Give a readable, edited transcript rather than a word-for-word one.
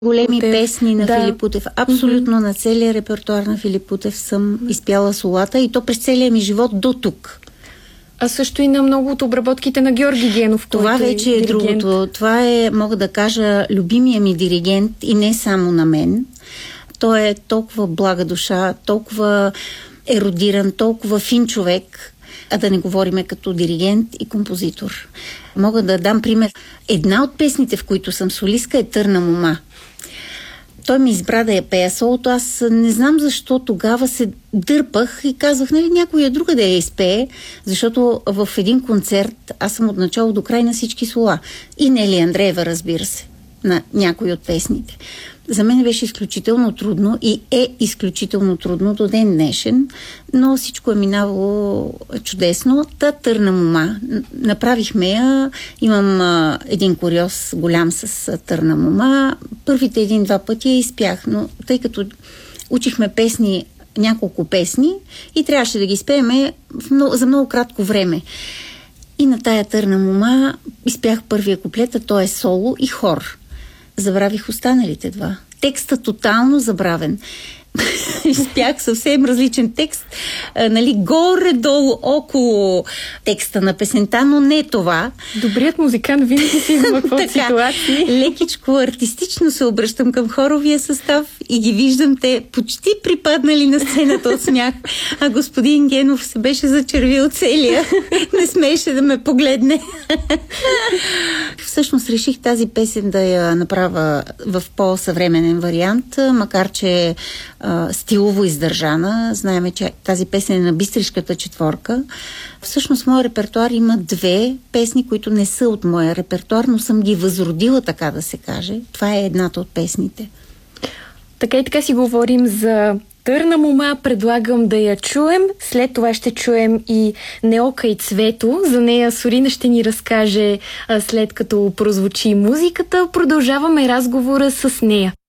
големи песни на Да. Филип Кутев. Абсолютно на целия репертуар на Филип Кутев съм изпяла солата и то през целия ми живот до тук. А също и на много от обработките на Георги Генов, Това който вече е другото. Това е, мога да кажа, любимия ми диригент и не само на мен. Той е толкова блага душа, толкова ерудиран, толкова фин човек, а да не говориме като диригент и композитор. Мога да дам пример. Една от песните, в които съм солистка, е Търна мома. Той ми избра да я пея солото. Аз не знам защо тогава се дърпах и казвах, нали, някоя друга да я изпее, защото в един концерт аз съм от начало до край на всички сола. И Нели Андреева, разбира се, на някои от песните. За мен беше изключително трудно и е изключително трудно до ден днешен, но всичко е минавало чудесно. Та Търна мома. Направихме я. Имам един куриоз голям с Търна мома. Първите един-два пъти я изпях, но тъй като учихме песни, няколко песни и трябваше да ги изпееме за много кратко време. И на тая Търна мома изпях първия куплет, а то е соло и хор. Забравих останалите два. Текстът тотално забравен. Изпях съвсем различен текст, нали, горе-долу около текста на песента, но не това. Добрият музикант винаги се измъква от ситуации. Лекичко, артистично се обръщам към хоровия състав и ги виждам те почти припаднали на сцената от смях, а господин Генов се беше зачервил целия. Не смееше да ме погледне. Всъщност реших тази песен да я направя в по-съвременен вариант, макар че стилово издържана. Знаеме, че тази песен е на Бистришката четворка. Всъщност, моя репертуар има две песни, които не са от моя репертуар, но съм ги възродила, така да се каже. Това е едната от песните. Така и така си говорим за Търна мома. Предлагам да я чуем. След това ще чуем и Неока и Цвето. За нея Сорина ще ни разкаже след като прозвучи музиката. Продължаваме разговора с нея.